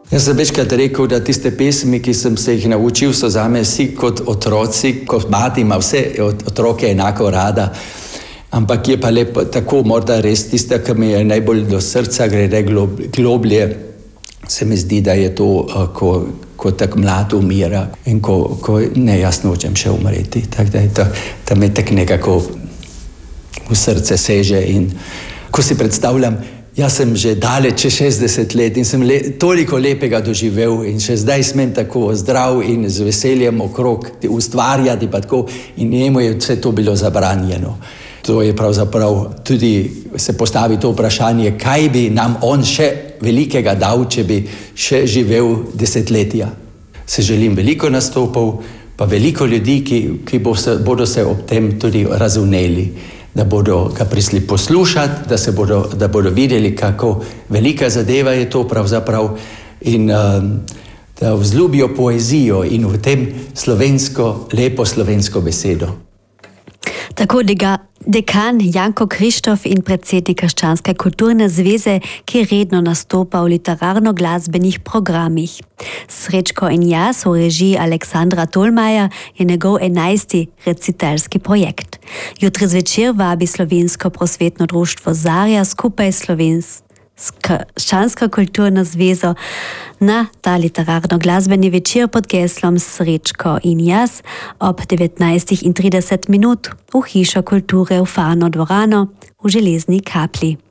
Jaz sem večkrat rekel, da tiste pesmi, ki sem se jih naučil, so zame vsi kot otroci, kot mati ima vse otroke enako rada. Ampak je pa lepo, tako morda res tista, ki mi je najbolj do srca gre globlje, se mi zdi, da je to, ko tak mlad umira in ko ne, jaz nočem še umreti. Tako da je to me tak nekako v srce seže in ko si predstavljam, jaz sem že daleč 60 let in sem toliko lepega doživel in še zdaj smem tako zdrav in z veseljem okrog ustvarjati pa tako in njemu je vse to bilo zabranjeno. To je pravzaprav tudi se postavi to vprašanje, kaj bi nam on še velikega dal, če bi še živel desetletja. Se želim veliko nastopov, pa veliko ljudi, ki bodo se ob tem tudi razumeli, da bodo ga prišli poslušati, da bodo videli, kako velika zadeva je to pravzaprav in da vzljubijo poezijo in v tem lepo slovensko besedo. Tako dekan Janko Krištof in predsednik Krščanske kulturne zveze, ki redno nastopa v literarno-glasbenih programih. Srečko in jaz v režiji Aleksandra Tolmaja je njegov 11. recitalski projekt. Jutri zvečer vabi Slovensko prosvetno društvo Zarja skupaj s Krščansko kulturno zvezo na ta literarno-glasbeni večer pod geslom Srečko in jaz ob 19:30 v Hišo kulture v Farno dvorano v Železni Kapli.